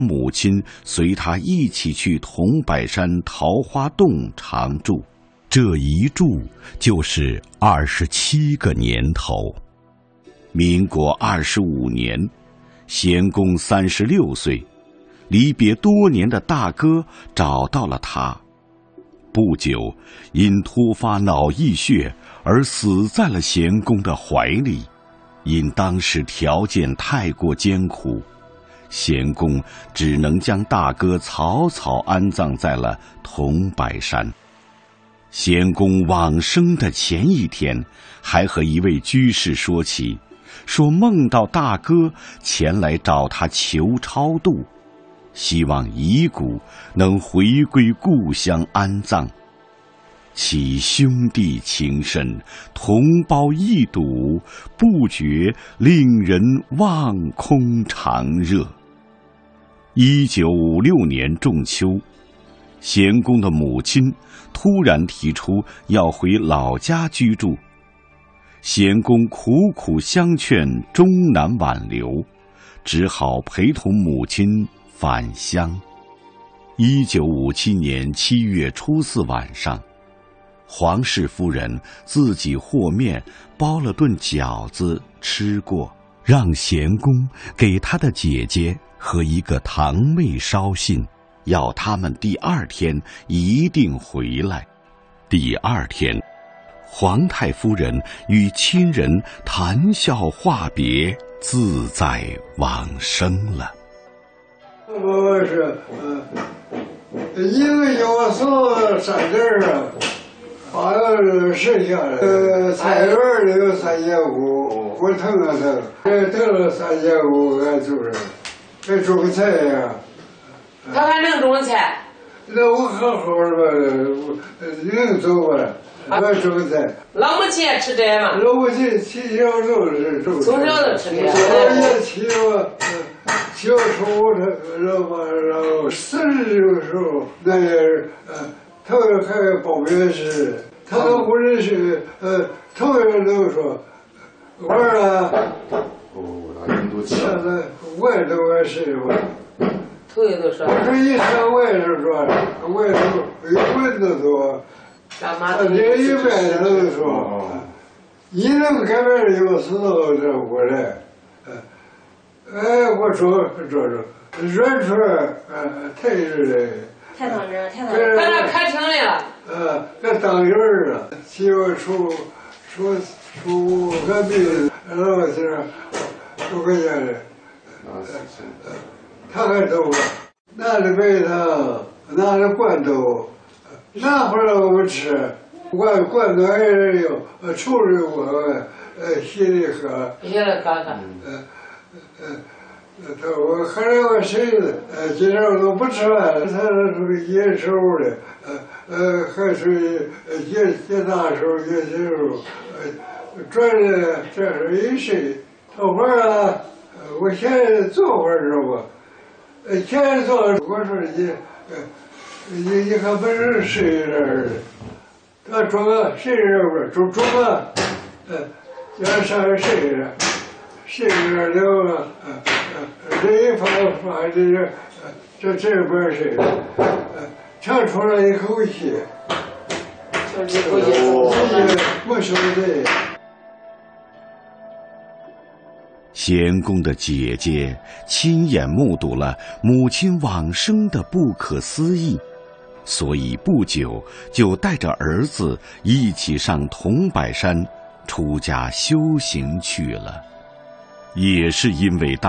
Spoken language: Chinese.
母亲随他一起去桐柏山桃花洞常住，这一住就是27个年头。民国25年，贤公36岁，离别多年的大哥找到了他。不久，因突发脑溢血而死在了贤公的怀里。因当时条件太过艰苦，贤公只能将大哥草草安葬在了桐柏山。贤公往生的前一天，还和一位居士说起，说梦到大哥前来找他求超度，希望遗骨能回归故乡安葬。其兄弟情深，同胞一睹，不觉令人望空长热。1956年仲秋，贤公的母亲突然提出要回老家居住，贤公苦苦相劝，终难挽留，只好陪同母亲返乡。1957年7月初4晚上，黄氏夫人自己和面包了顿饺子吃过，让贤公给他的姐姐和一个堂妹捎信，要他们第2天一定回来。第2天，皇太夫人与亲人谈笑话别，自在往生了。 我是一个小时3点啊，把剩下的菜园里有3500，我腾了腾，腾了3500，俺就是还种菜呀。 他还能种菜？ 那我好好的吧，能走吧？我种菜。 老母亲也吃这嘛？ 老母亲从小就是种。 从小就吃这。 我也骑了，小时候然后40的时候，那也是头还报名时，他都不认识，头人都说玩了。现在外头也是吧。 头人都说。 我说一上外头说，外头有蚊子多，这一外头都说，你能改变有时候这过来，我说软出来，太热了。 太当真， 在那开庭来了。 这当院了，媳妇出个病，然后是出个家的，他还走了，拿着白糖，拿着罐头，拿回来我们吃，罐头还是有，抽着我，稀里喝。我喝了我谁的？今天我都不吃饭了，他属于野手的，还属于接大手、接小手，转的这是一谁？头发啊，我现在做会儿知道不？现在做，我说你还不是谁人？他装个谁人不？装个，要上谁人？谁人了？这一发这边谁？唱出来一口气，我说的。 贤公的姐姐亲眼目睹了母亲往生的不可思议，所以不久就带着儿子一起上桐柏山出家修行去了。也是因为